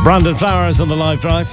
Brandon Flowers on the live drive.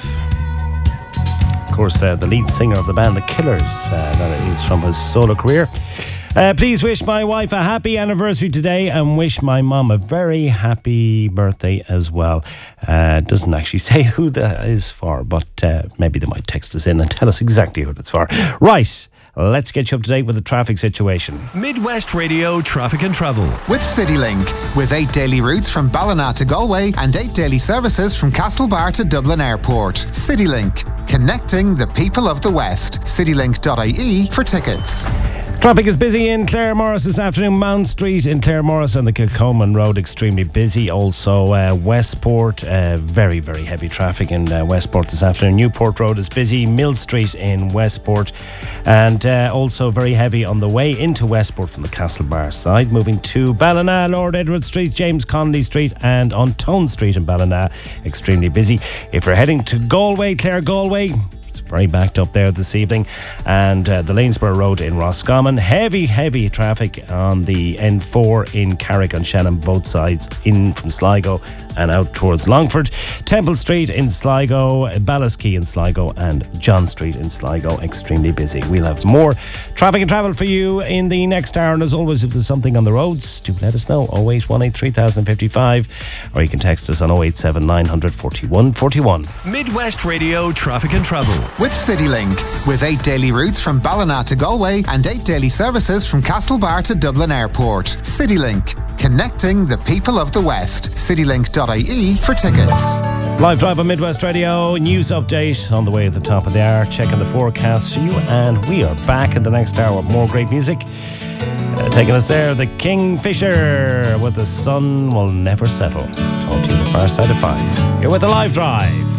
Of course, the lead singer of the band The Killers. That is from his solo career. Please wish my wife a happy anniversary today and wish my mum a very happy birthday as well. Doesn't actually say who that is for, but maybe they might text us in and tell us exactly who it's for. Right. Let's get you up to date with the traffic situation. Midwest Radio Traffic and Travel. With CityLink. With 8 daily routes from Ballina to Galway and 8 daily services from Castlebar to Dublin Airport. CityLink. Connecting the people of the West. Citylink.ie for tickets. Traffic is busy in Claremorris this afternoon. Mount Street in Claremorris and the Kilcoman Road extremely busy. Also Westport, very, very heavy traffic in Westport this afternoon. Newport Road is busy. Mill Street in Westport. And also very heavy on the way into Westport from the Castlebar side. Moving to Ballina, Lord Edward Street, James Connolly Street and Untone Street in Ballina, extremely busy. If you're heading to Galway, Clare Galway, very backed up there this evening. And the Lanesborough Road in Roscommon. Heavy traffic on the N4 in Carrick on Shannon, both sides in from Sligo and out towards Longford. Temple Street in Sligo, Ballasquey in Sligo and John Street in Sligo, extremely busy. We'll have more traffic and travel for you in the next hour. And as always, if there's something on the roads, do let us know. 0818 3055, or you can text us on 087 900 41 41. Midwest Radio Traffic and Travel. With CityLink. With 8 daily routes from Ballina to Galway and 8 daily services from Castlebar to Dublin Airport. CityLink. Connecting the people of the West. Citylink.ie for tickets. Live drive on Midwest Radio. News update on the way at the top of the hour. Checking the forecast for you. And we are back in the next hour with more great music. Taking us there, the Kingfisher with The Sun Will Never Settle. Talk to you the far side of 5. You're with the Live Drive.